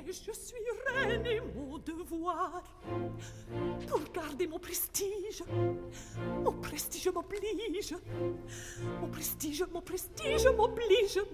je suis reine et mon devoir, pour garder mon prestige m'oblige. Mon prestige m'oblige.